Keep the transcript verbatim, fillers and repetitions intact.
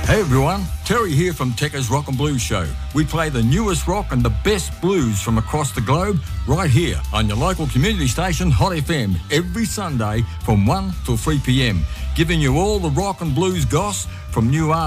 Hey everyone, Terry here from Tekka's Rock and Blues Show. We play the newest rock and the best blues from across the globe right here on your local community station Hot F M every Sunday from one till three p m, giving you all the rock and blues goss from new artists